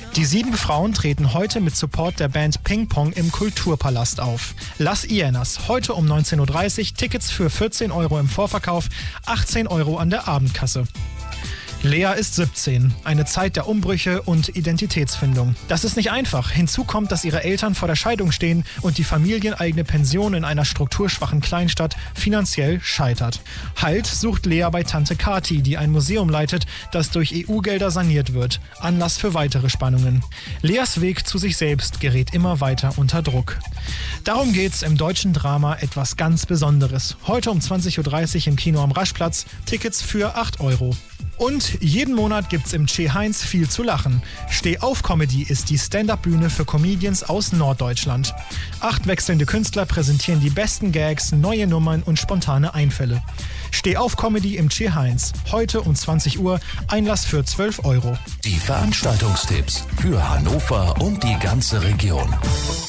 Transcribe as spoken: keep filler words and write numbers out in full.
Die sieben Frauen treten heute mit Support der Band Ping Pong im Kulturpalast auf. Las Hienas, heute um neunzehn Uhr dreißig, Tickets für vierzehn Euro im Vorverkauf, achtzehn Euro an der Abendkasse. Lea ist siebzehn, eine Zeit der Umbrüche und Identitätsfindung. Das ist nicht einfach. Hinzu kommt, dass ihre Eltern vor der Scheidung stehen und die familieneigene Pension in einer strukturschwachen Kleinstadt finanziell scheitert. Halt sucht Lea bei Tante Kati, die ein Museum leitet, das durch E U-Gelder saniert wird. Anlass für weitere Spannungen. Leas Weg zu sich selbst gerät immer weiter unter Druck. Darum geht's im deutschen Drama Etwas ganz Besonderes. Heute um zwanzig Uhr dreißig im Kino am Raschplatz. Tickets für acht Euro. Und jeden Monat gibt's im Che Heinz viel zu lachen. Steh-auf-Comedy ist die Stand-up-Bühne für Comedians aus Norddeutschland. Acht wechselnde Künstler präsentieren die besten Gags, neue Nummern und spontane Einfälle. Steh-auf-Comedy im Che Heinz. Heute um zwanzig Uhr, Einlass für zwölf Euro. Die Veranstaltungstipps für Hannover und die ganze Region.